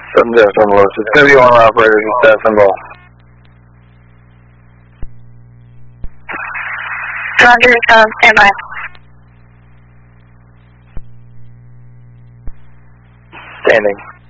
7-0, Lewis. It's going to be one operator, just that symbol. Roger, stand by. Standing.